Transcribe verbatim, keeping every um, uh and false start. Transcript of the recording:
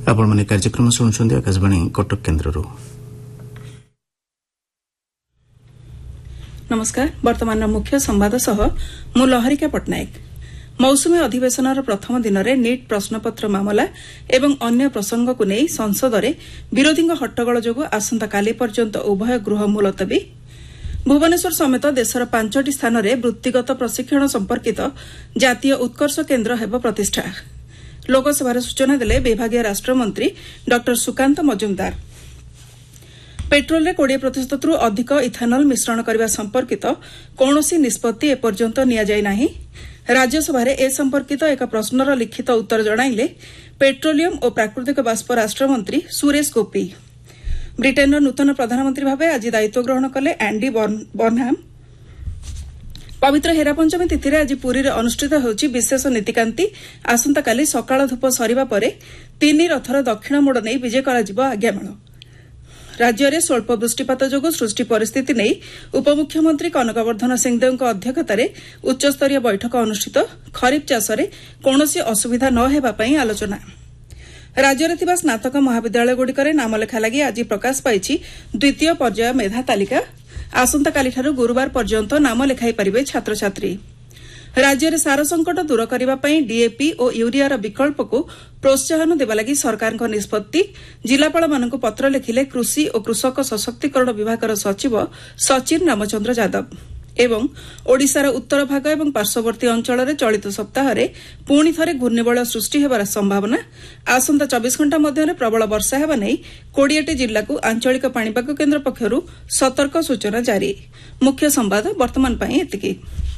आपण माने कार्यक्रम शुणुछन्ति आकाशवाणी कटक केन्द्रରୁ। नमस्कार। वर्तमान मुख्य संवाद सह मु लहरिका पटनायक। मौसुमी अधिवेशनर प्रथम दिन में नीट प्रश्नपत्र मामला एवं अन्य प्रसंग को नहीं संसद में विरोधी हट्टगोल जो आसंताकाली पर्यंत उभय गृह मुलतवी। भुवनेश्वर समेत देशर पांचटी स्थान में वृत्तिगत प्रशिक्षण संपर्कित जातीय उत्कर्ष केन्द्र हेब प्रतिष्ठा। लोकसभा सूचना देले विभागीय राष्ट्रमंत्री डॉ सुकांत मजुमदार। पेट्रोल कोड़े प्रतिशत अधिक इथानल मिश्रण करने संपर्कित कौनसी निष्पत्ति एपर्यंत नियाजाई नाही। राज्यसभा ए संपर्कित एक प्रश्नर लिखित उत्तर जणाइले पेट्रोलियम और प्राकृतिक बाष्प राष्ट्रमंत्री सुरेश गोपी। ब्रिटेनर नूतन प्रधानमंत्री भाव आज दायित्व ग्रहण कले एंडी बर्नहाम। पवित्र हेरा पंचमी तिथि आज पुरी में अनुष्ठित होउछि विशेष नीतिकांति। आसंताकाली सकाळ धूप सरिबा परे तीन रथर दक्षिण मोड़ नहीं विजय कराजिबो आज्ञामाल। राज्य में स्वल्प वृष्टिपात जोगु सृष्टि परिस्थिति नहीं उपमुख्यमंत्री कनकवर्धन सिंहदेव अध्यक्षतार उच्चस्तरीय बैठक अनुष्ठित। खरीफ चाष में कौनसी असुविधा न हेबा पई आलोचना। राज्य में थिबा स्नातक महाविद्यालयगुड़िकर नामलेखा लगी आज प्रकाश पाई द्वितीय पर्याय मेधा तालिका। आसंताकालीठारु गुरुवार पर्यंत नाम लेखाई पारिबे छात्र छात्री। राज्य में सार संकट दूर करने डीएपी और यूरियार विकल्प को प्रोत्साहन देवा लगी सरकार निष्पत्ति। जिलापाल मानक पत्र लिखिले कृषि और कृषक सशक्तिकरण विभाग सचिव सचिन रामचंद्र यादव। एवं ओडिशार उत्तर भाग और पार्श्ववर्ती अंचल में चलित सप्ताह पुणी थे घूर्णिबलय सृष्टि होबार संभावना। आसंता चौबीस घंटा मध्य प्रबल वर्षा हेबा नहीं कोड़िएटी जिला को आंचलिक पाणीपाग केन्द्र पक्षरू सतर्क सूचना जारी। मुख्य संवाद वर्तमान एतिकी।